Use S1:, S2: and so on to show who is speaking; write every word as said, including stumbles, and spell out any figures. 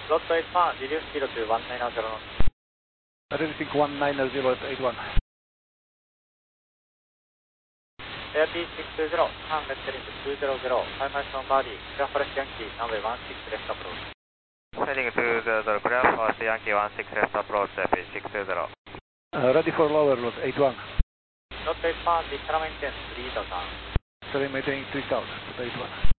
S1: Lot eight one, reduce speed to one nine zero knots.
S2: Reducing one nine zero at eight one.
S1: Air P six two zero, turn left heading to two zero zero, five miles from Bali, clear forest Yankee, runway one six left approach.
S3: Heading two zero zero, clear forest Yankee one six left approach, Air P six two zero.
S2: Uh, ready for lower, Lot eight one.
S1: Lot eight one, the maintain three thousand.
S2: Sorry, maintaining three thousand, Lot eight one.